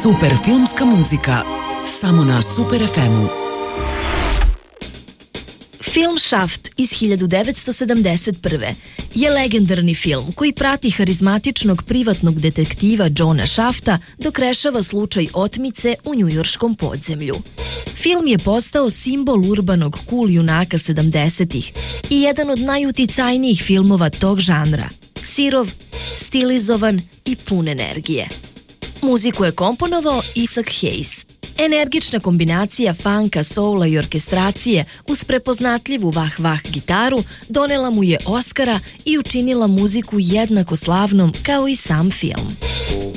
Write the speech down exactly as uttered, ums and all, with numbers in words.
Super filmska muzika. Samo na Super ef emu. Film Šaft iz hiljadu devetsto sedamdeset prve. je legendarni film koji prati harizmatičnog privatnog detektiva Johna Šafta dok rešava slučaj otmice u njujorškom podzemlju. Film je postao simbol urbanog cool junaka sedamdesetih i jedan od najuticajnijih filmova tog žanra. Sirov, stilizovan i pun energije. Muziku je komponovao Isaac Hayes. Energična kombinacija funka, soula i orkestracije uz prepoznatljivu vah-vah gitaru donela mu je Oskara i učinila muziku jednako slavnom kao i sam film.